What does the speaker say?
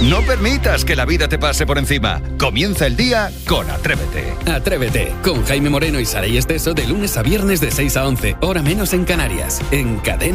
No permitas que la vida te pase por encima. Comienza el día con Atrévete. Atrévete, con Jaime Moreno y Saray Esteso de lunes a viernes de 6 a 11, hora menos en Canarias, en Cadena.